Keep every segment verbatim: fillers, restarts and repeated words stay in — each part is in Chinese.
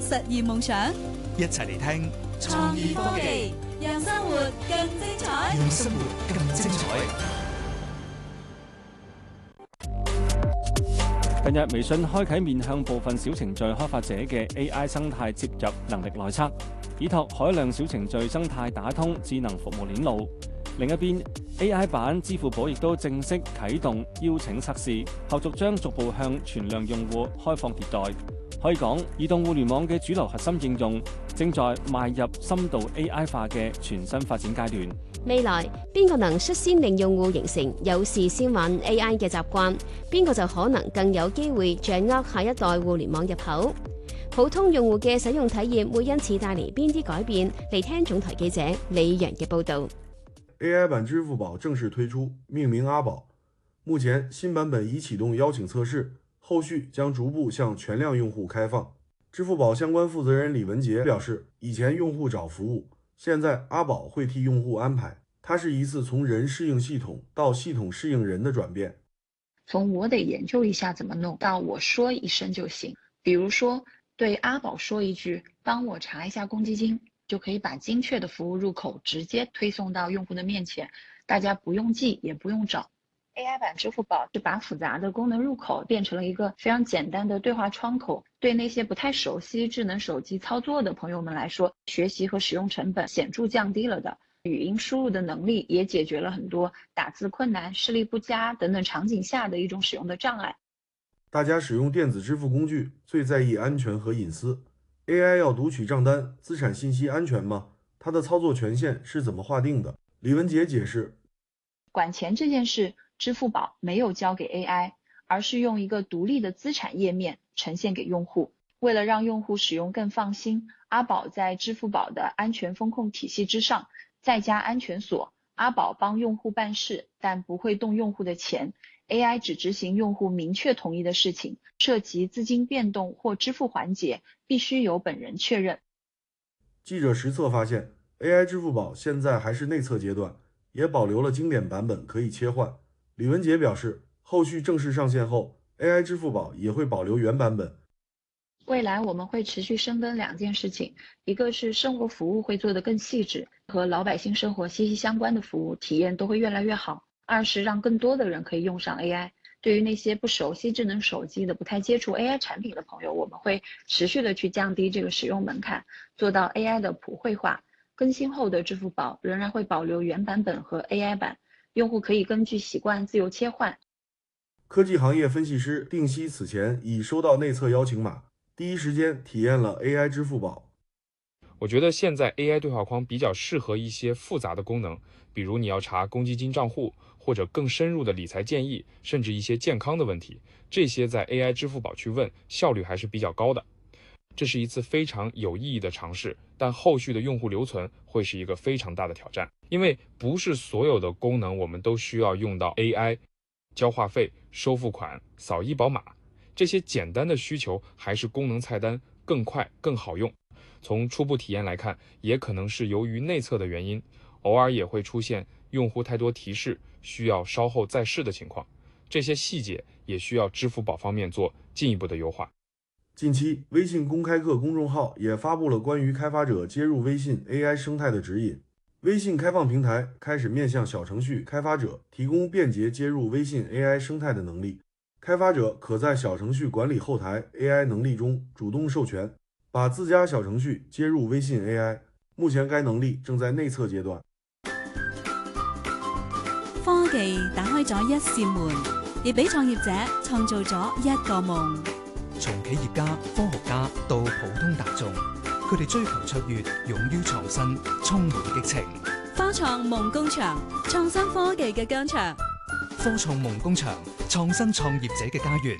實現夢想。 一齊嚟聽創意科技，讓生活更精彩。 讓生活更精彩。 近日，微信開啟面向部分小程序開發者嘅 A I 生態接入能力內測，以託海量小程序生態打通智能服務鏈路。另一邊 ，A I 版支付寶亦都正式啟動邀請測試，後續將逐步向全量用戶開放迭代。可以講，移動互聯網嘅主流核心應用正在邁入深度 A I 化嘅全新發展階段。 未來邊個能率先令用戶形成有事先玩 A I 嘅習慣，邊個就可能更有機會掌握下一代互聯網入口。普通用戶嘅使用體驗會因此帶嚟邊啲改變？嚟聽總台記者李陽嘅報導。 A I 版支付寶正式推出，命名阿寶。目前新版本已啟動邀請測試，後續將逐步向全量用戶開放。支付寶相關負責人李文杰表示，以前用戶找服務，現在阿寶會替用戶安排。它是一次從人適應系統到系統適應人的轉變。 從我得研究一下怎麼弄到我說一聲就行。比如說對阿寶說一句，幫我查一下公積金，就可以把精確的服務入口直接推送到用戶的面前，大家不用記也不用找。A I 版支付寶是把複雜的功能入口變成了一個非常簡單的對話窗口，對那些不太熟悉智能手機操作的朋友們來說，學習和使用成本顯著降低了的。語音輸入的能力也解決了很多打字困難、視力不佳等等場景下的一種使用的障礙。 大家使用電子支付工具最在意安全和隱私。A I 要讀取賬單，資產信息安全嗎？它的操作權限是怎麼劃定的？李文杰解釋， 管錢這件事，支付寶沒有交給 A I， 而是用一個獨立的資產頁面呈現給用戶。為了讓用戶使用更放心，阿寶在支付寶的安全風控體系之上再加安全鎖，阿寶幫用戶辦事，但不會動用戶的錢。A I 只執行用戶明確同意的事情，涉及資金變動或支付環節，必須由本人確認。 記者實測發現 ，A I 支付寶現在還是內測階段，也保留了經典版本可以切換。李文杰表示，後續正式上線後 ，A I 支付寶也會保留原版本。 未來我們會持續深耕兩件事情，一個是生活服務會做得更細緻，和老百姓生活息息相關的服務體驗都會越來越好；二是讓更多的人可以用上 A I。對於那些不熟悉智能手機的、不太接觸 A I 產品的朋友，我們會持續的去降低這個使用門檻，做到 A I 的普惠化。更新後的支付寶仍然會保留原版本和 A I 版，用戶可以根據習慣自由切換。 科技行業分析師定西此前已收到內測邀請碼，第一時間體驗了 A I 支付寶。 我覺得現在 A I 對話框比較適合一些複雜的功能，比如你要查公積金賬戶，或者更深入的理財建議，甚至一些健康的問題，這些在 A I 支付寶去問，效率還是比較高的。這是一次非常有意義的嘗試，但後續的用戶留存會是一個非常大的挑戰，因為不是所有的功能我們都需要用到 A I， 交話費、收付款、掃醫保碼，這些簡單的需求還是功能菜單更快更好用。從初步體驗來看，也可能是由於內測的原因，偶爾也會出現用戶太多提示，需要稍後再試的情況。這些細節也需要支付寶方面做進一步的優化。 近期，微信公開課公眾號也發布了關於開發者接入微信 A I 生態的指引。微信開放平台開始面向小程序開發者提供便捷接入微信 A I 生態的能力。開發者可在小程序管理後台 A I 能力中主動授權，把自家小程序接入微信 A I。目前該能力正在內測階段。 科技打開咗一扇門，亦俾創業者創造咗一個夢。 從企業家、科學家到普通大眾，佢哋追求卓越，勇於創新，充滿激情。 科創夢工場，創新科技嘅疆場。 科創夢工場，創新創業者嘅家園。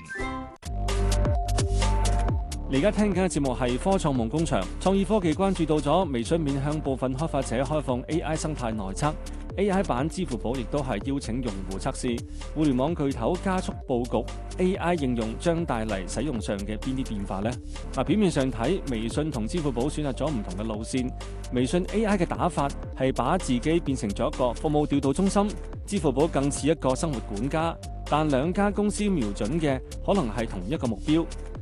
你而家聽緊嘅節目係科創夢工場，創意科技關注到咗微信面向部分開發者開放 A I 生態內測。A I 版支付寶亦都係邀請用戶測試，互聯網巨頭加速佈局 A I 應用將帶嚟使用上嘅邊啲變化呢？嗱，表面上睇，微信同支付寶選擇咗唔同嘅路線。微信 A I 嘅打法係把自己變成咗一個服務調度中心，支付寶更似一個生活管家。但兩家公司瞄準嘅可能係同一個目標。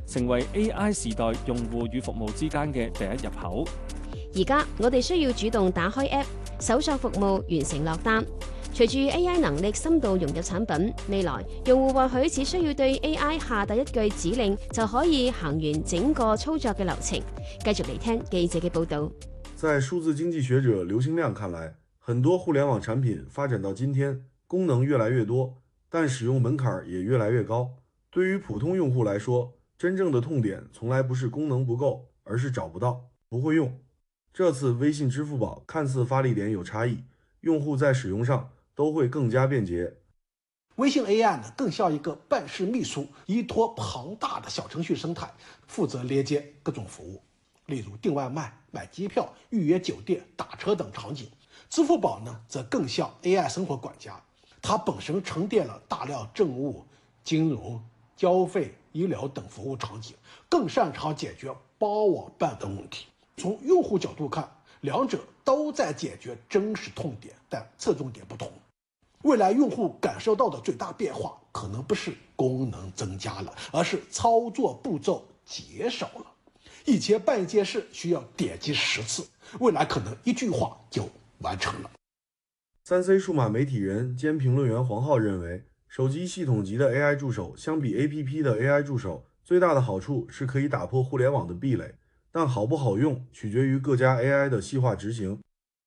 成為 A I 時代用戶與服務之間嘅第一入口。 而家我哋需要主動打開 App， 搜索服務，完成落單。隨住 A I 能力深度融入產品，未來用戶或許只需要對 A I 下達一句指令，就可以行完整個操作嘅流程。繼續嚟聽記者嘅報導。 在數字經濟學者劉興亮看來，很多互聯網產品發展到今天，功能越來越多，但使用門檻也越來越高。對於普通用戶來說，真正的痛點從來不是功能不夠，而是找不到、不會用。這次微信、支付寶看似發力點有差異，用戶在使用上都會更加便捷。 微信 A I 呢，更像一個辦事秘書，依託龐大的小程序生態，負責連接各種服務，例如訂外賣、買機票、預約酒店、打車等場景。支付寶呢，則更像 A I 生活管家，它本身沉澱了大量政務、金融、交費、醫療等服務場景，更擅長解決包網辦等問題。從用戶角度看，兩者都在解決真實痛點，但側重點不同。未來用戶感受到的最大變化，可能不是功能增加了，而是操作步驟減少了。以前辦一件事需要點擊十次，未來可能一句話就完成了。 三 C 數碼媒體人兼評論員黃浩認為，手機系統級的 A I 助手相比 A P P 的 A I 助手，最大的好處是可以打破互聯網的壁壘。但好不好用取決於各家 A I 的細化執行。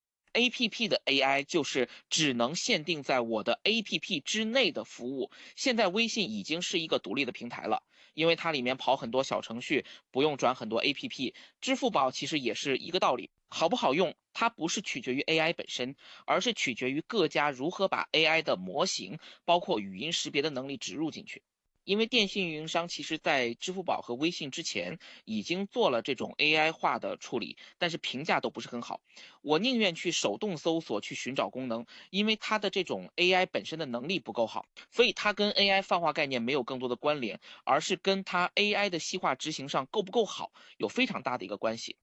A P P 的 A I 就是只能限定在我的 A P P 之內的服務。現在微信已經是一個獨立的平台了，因為它裡面跑很多小程序，不用轉很多 A P P。支付寶其實也是一個道理，好不好用，它不是取決於 A I 本身，而是取決於各家如何把 A I 的模型，包括語音識別的能力植入進去。因為電信運營商其實在支付寶和微信之前已經做了這種 A I 化的處理，但是評價都不是很好。我寧願去手動搜索去尋找功能，因為它的這種 A I 本身的能力不夠好，所以它跟 A I 泛化概念沒有更多的關聯，而是跟它 A I 的細化執行上夠不夠好有非常大的一個關係。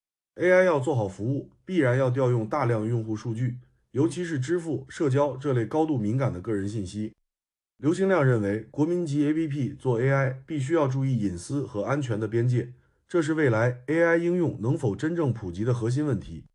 A I 要做好服務，必然要調用大量用戶數據，尤其是支付、社交這類高度敏感的個人信息。劉興亮認為，國民級 A P P 做 A I 必須要注意隱私和安全的邊界，這是未來 A I 應用能否真正普及的核心問題。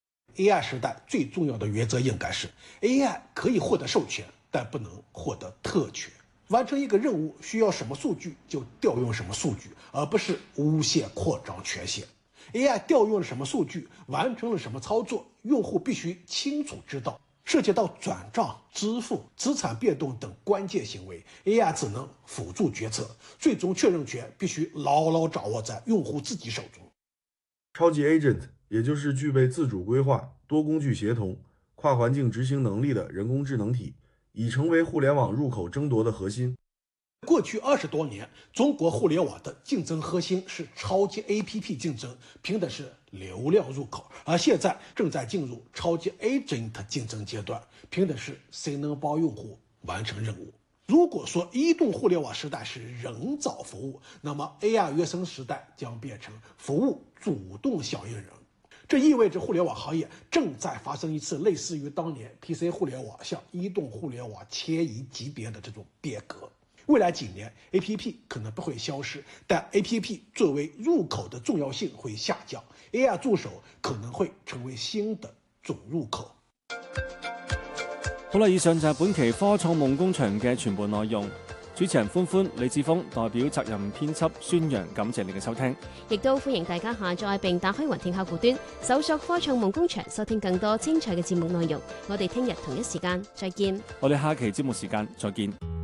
A I 時代最重要的原則應該是 A I 可以獲得授權，但不能獲得特權。完成一個任務需要什麼數據就調用什麼數據，而不是無限擴張權限。A I 調用了什麼數據，完成了什麼操作，用戶必須清楚知道。涉及到轉賬、支付、資產變動等關鍵行為 ，A I 只能輔助決策，最終確認權必須牢牢掌握在用戶自己手中。 超級 Agent 也就是具備自主規劃、多工具協同、跨環境執行能力的人工智能體，已成為互聯網入口爭奪的核心。 過去二十多年，中國互聯網的競爭核心是超級 A P P 競爭，憑的是流量入口；而現在正在進入超級 Agent 競爭階段，憑的是誰能幫用戶完成任務。如果說移動互聯網時代是人找服務，那麼 A I 原生時代將變成服務主動響應人。這意味着互聯網行業正在發生一次類似於當年 P C 互聯網向移動互聯網遷移級別的這種變革。未來幾年 A P P 可能不會消失，但 A P P 作為入口的重要性會下降， A I 助手可能會成為新的總入口。 好啦，以上就係本期科創夢工場嘅全部內容。主持人歡歡、李志峰代表責任編輯宣揚，感謝你嘅收聽， 亦都歡迎大家下載並打開雲聽客戶端，搜索科創夢工場，收聽更多精彩嘅節目內容。我哋聽日同一時間再見。 我哋下期節目時間再見。